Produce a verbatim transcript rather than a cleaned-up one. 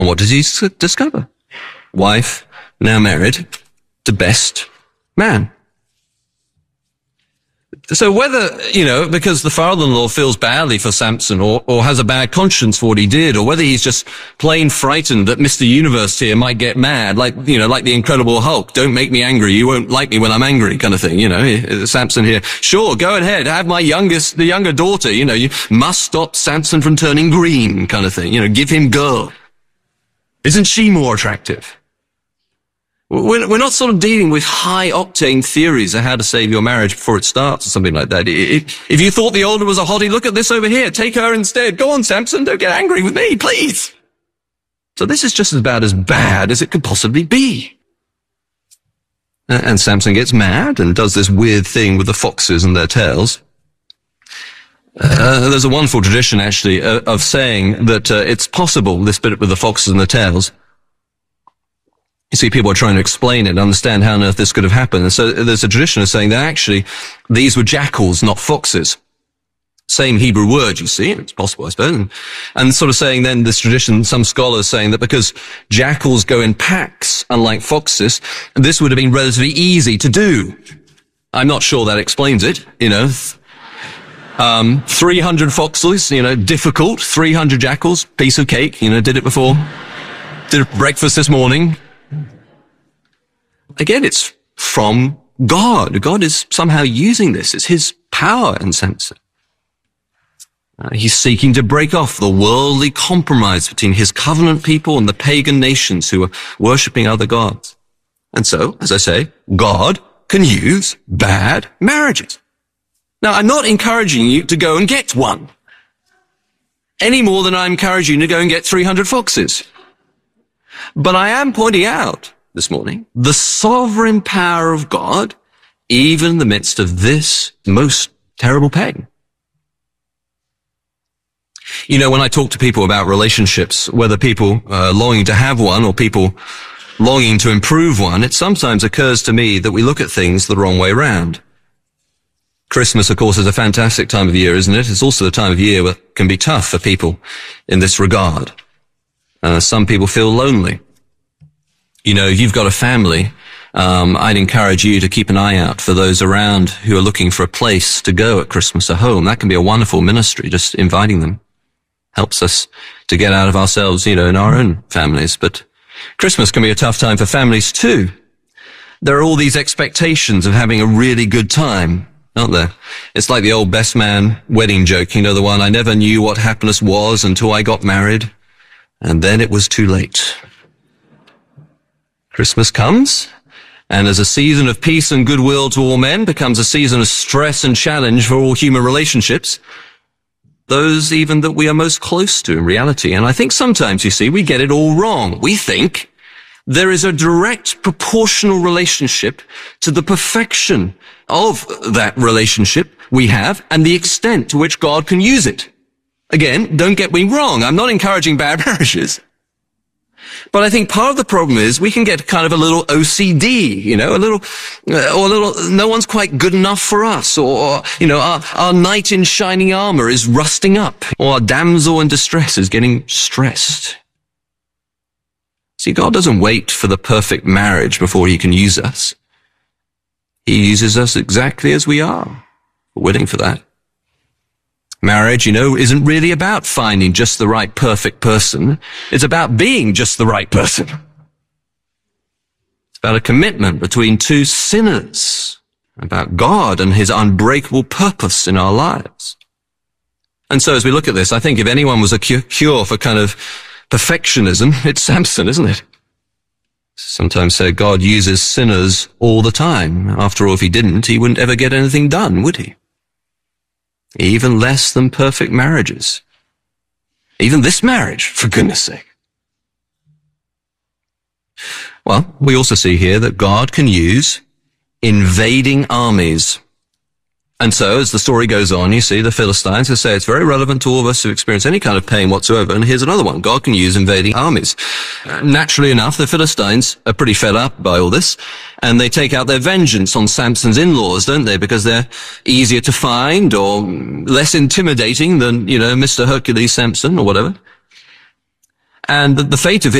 And what does he s- discover? Wife, now married to best man. So whether, you know, because the father-in-law feels badly for Samson or, or has a bad conscience for what he did, or whether he's just plain frightened that Mister Universe here might get mad, like, you know, like the Incredible Hulk, don't make me angry, you won't like me when I'm angry kind of thing, you know, Samson here, sure, go ahead, have my youngest, the younger daughter, you know, you must stop Samson from turning green kind of thing, you know, give him girl. Isn't she more attractive? We're not sort of dealing with high-octane theories of how to save your marriage before it starts or something like that. If you thought the older was a hottie, look at this over here. Take her instead. Go on, Samson. Don't get angry with me, please. So this is just about as bad as it could possibly be. And Samson gets mad and does this weird thing with the foxes and their tails. Uh, there's a wonderful tradition, actually, uh, of saying that uh, it's possible, this bit with the foxes and the tails. You see, people are trying to explain it, understand how on earth this could have happened. And so there's a tradition of saying that actually these were jackals, not foxes. Same Hebrew word, you see. It's possible, I suppose. And, and sort of saying then this tradition, some scholars saying that because jackals go in packs, unlike foxes, this would have been relatively easy to do. I'm not sure that explains it, you know. Um, three hundred foxes, you know, difficult. three hundred jackals, piece of cake, you know, did it before. Did breakfast this morning. Again, it's from God. God is somehow using this. It's his power in Samson. Uh, he's seeking to break off the worldly compromise between his covenant people and the pagan nations who are worshipping other gods. And so, as I say, God can use bad marriages. Now, I'm not encouraging you to go and get one, any more than I'm encouraging you to go and get three hundred foxes. But I am pointing out this morning the sovereign power of God, even in the midst of this most terrible pain. You know, when I talk to people about relationships, whether people uh, longing to have one or people longing to improve one, it sometimes occurs to me that we look at things the wrong way around. Christmas, of course, is a fantastic time of year, isn't it? It's also the time of year that can be tough for people in this regard. Uh, some people feel lonely. You know, if you've got a family, um, I'd encourage you to keep an eye out for those around who are looking for a place to go at Christmas, a home. That can be a wonderful ministry, just inviting them. Helps us to get out of ourselves, you know, in our own families. But Christmas can be a tough time for families too. There are all these expectations of having a really good time, aren't there? It's like the old best man wedding joke, you know, the one, I never knew what happiness was until I got married, and then it was too late. Christmas comes, and as a season of peace and goodwill to all men becomes a season of stress and challenge for all human relationships, those even that we are most close to in reality. And I think sometimes, you see, we get it all wrong. We think there is a direct proportional relationship to the perfection of that relationship we have and the extent to which God can use it. Again, don't get me wrong. I'm not encouraging bad marriages. But I think part of the problem is we can get kind of a little O C D, you know, a little, uh, or a little, no one's quite good enough for us, or, or you know, our, our knight in shining armor is rusting up, or our damsel in distress is getting stressed. See, God doesn't wait for the perfect marriage before he can use us. He uses us exactly as we are. We're waiting for that. Marriage, you know, isn't really about finding just the right perfect person. It's about being just the right person. It's about a commitment between two sinners, about God and his unbreakable purpose in our lives. And so as we look at this, I think if anyone was a cure for kind of perfectionism, it's Samson, isn't it? Sometimes say God uses sinners all the time. After all, if he didn't, he wouldn't ever get anything done, would he? Even less than perfect marriages. Even this marriage, for goodness sake. Well, we also see here that God can use invading armies. And so, as the story goes on, you see the Philistines who say it's very relevant to all of us who experience any kind of pain whatsoever. And here's another one. God can use invading armies. Uh, naturally enough, the Philistines are pretty fed up by all this. And they take out their vengeance on Samson's in-laws, don't they? Because they're easier to find or less intimidating than, you know, Mister Hercules Samson or whatever. and the, the fate of